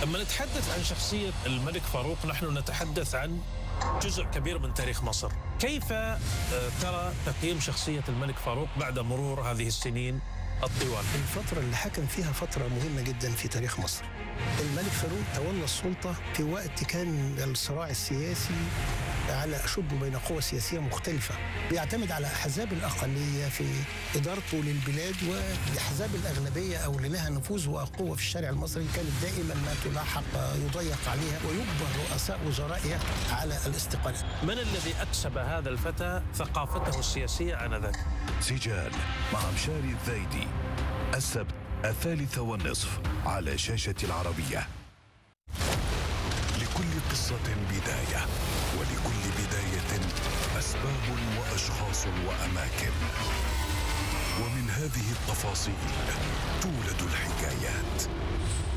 لما نتحدث عن شخصية الملك فاروق نحن نتحدث عن جزء كبير من تاريخ مصر. كيف ترى تقييم شخصية الملك فاروق بعد مرور هذه السنين الطوال؟ الفترة اللي حكم فيها فترة مهمة جدا في تاريخ مصر. الملك فاروق تولى السلطة في وقت كان الصراع السياسي على أشب بين قوى سياسية مختلفة، بيعتمد على أحزاب الأقلية في إدارته للبلاد، والأحزاب الأغلبية أو اللي لها نفوذ وقوة في الشارع المصري كانت دائما ما تلاحق يضيق عليها ويجبر رؤساء وزرائها على الاستقالة. من الذي أكسب هذا الفتى ثقافته السياسية آنذاك؟ سجال مع مشاري الذايدي، السبت 1:30 على شاشة العربية. لكل قصة بداية، ولكل بداية أسباب وأشخاص وأماكن، ومن هذه التفاصيل تولد الحكايات.